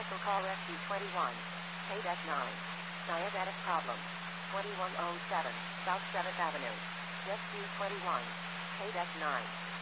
Cancel call SU21. KDEC 9. Diabetic problem. 2107 South 7th Avenue. SU21. KDEC 9.